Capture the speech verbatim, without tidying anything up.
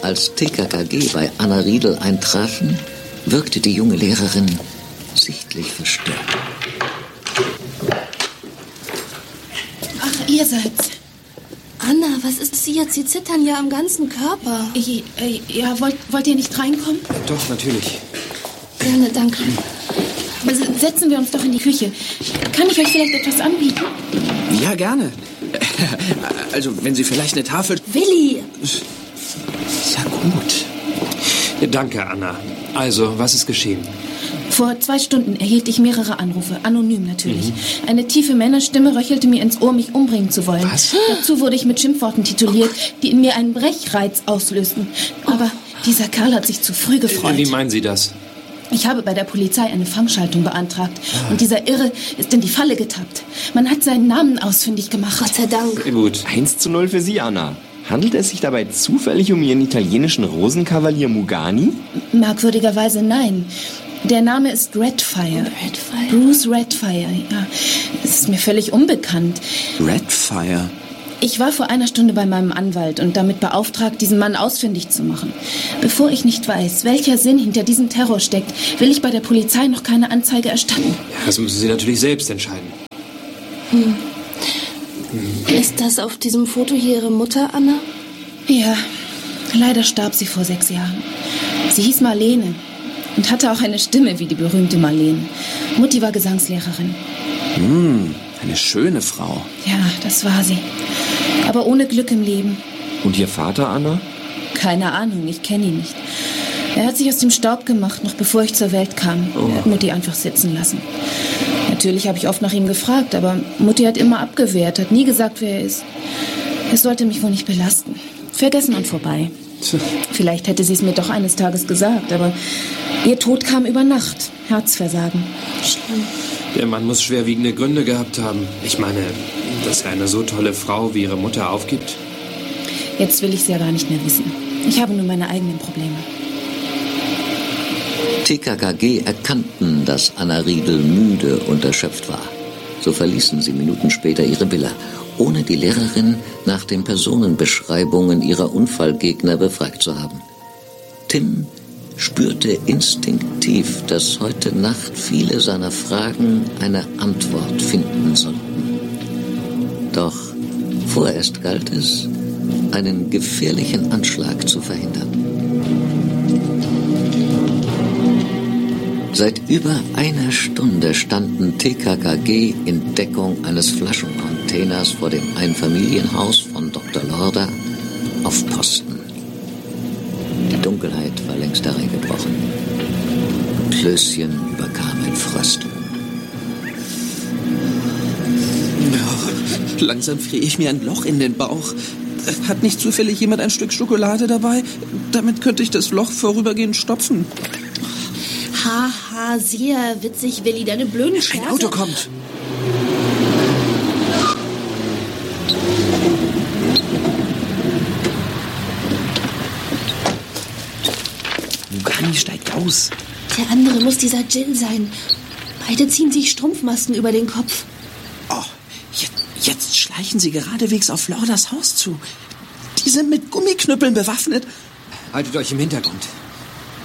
Als T K K G bei Anna Riedel eintrafen, wirkte die junge Lehrerin sichtlich verstört. Ach, ihr seid's. Anna, was ist Sie jetzt? Sie zittern ja am ganzen Körper. Ich, äh, ja, wollt, wollt ihr nicht reinkommen? Doch, natürlich. Gerne, danke. Also setzen wir uns doch in die Küche. Kann ich euch vielleicht etwas anbieten? Ja, gerne. Also, wenn Sie vielleicht eine Tafel... Willi! Ja, gut. Danke, Anna. Also, was ist geschehen? Vor zwei Stunden erhielt ich mehrere Anrufe, anonym natürlich. Mhm. Eine tiefe Männerstimme röchelte mir ins Ohr, mich umbringen zu wollen. Was? Dazu wurde ich mit Schimpfworten tituliert, die in mir einen Brechreiz auslösten. Aber dieser Kerl hat sich zu früh gefreut. Wie meinen Sie das? Ich habe bei der Polizei eine Fangschaltung beantragt. Ah. Und dieser Irre ist in die Falle getappt. Man hat seinen Namen ausfindig gemacht. Gott sei Dank. Gut, eins zu null für Sie, Anna. Handelt es sich dabei zufällig um Ihren italienischen Rosenkavalier Mugani? Merkwürdigerweise nein. Der Name ist Redfire. Redfire? Bruce Redfire, ja. Es ist mir völlig unbekannt. Redfire? Ich war vor einer Stunde bei meinem Anwalt und damit beauftragt, diesen Mann ausfindig zu machen. Bevor ich nicht weiß, welcher Sinn hinter diesem Terror steckt, will ich bei der Polizei noch keine Anzeige erstatten. Ja, das müssen Sie natürlich selbst entscheiden. Hm. Hm. Ist das auf diesem Foto hier Ihre Mutter, Anna? Ja, leider starb sie vor sechs Jahren. Sie hieß Marlene und hatte auch eine Stimme wie die berühmte Marlene. Mutti war Gesangslehrerin. Hm, eine schöne Frau. Ja, das war sie. Aber ohne Glück im Leben. Und Ihr Vater, Anna? Keine Ahnung, ich kenne ihn nicht. Er hat sich aus dem Staub gemacht, noch bevor ich zur Welt kam. Oh. Er hat Mutti einfach sitzen lassen. Natürlich habe ich oft nach ihm gefragt, aber Mutti hat immer abgewehrt, hat nie gesagt, wer er ist. Es sollte mich wohl nicht belasten. Vergessen und vorbei. Vielleicht hätte sie es mir doch eines Tages gesagt, aber ihr Tod kam über Nacht. Herzversagen. Schlimm. Der Mann muss schwerwiegende Gründe gehabt haben. Ich meine, dass er eine so tolle Frau wie Ihre Mutter aufgibt. Jetzt will ich es ja gar nicht mehr wissen. Ich habe nur meine eigenen Probleme. T K K G erkannten, dass Anna Riedel müde und erschöpft war. So verließen sie Minuten später ihre Villa, ohne die Lehrerin nach den Personenbeschreibungen ihrer Unfallgegner befragt zu haben. Tim spürte instinktiv, dass heute Nacht viele seiner Fragen eine Antwort finden sollten. Doch vorerst galt es, einen gefährlichen Anschlag zu verhindern. Seit über einer Stunde standen T K K G in Deckung eines Flaschencontainers vor dem Einfamilienhaus von Doktor Lorda auf Posten. Die Dunkelheit war längst hereingebrochen. Klößchen überkam ein Frösteln. Ja, langsam friere ich mir ein Loch in den Bauch. Hat nicht zufällig jemand ein Stück Schokolade dabei? Damit könnte ich das Loch vorübergehend stopfen. Haha, sehr witzig, Willi, deine blöden Scherze. Ein Auto kommt. Mugani steigt aus. Der andere muss dieser Jill sein. Beide ziehen sich Strumpfmasken über den Kopf. Oh, jetzt, jetzt schleichen sie geradewegs auf Lordas Haus zu. Die sind mit Gummiknüppeln bewaffnet. Haltet euch im Hintergrund.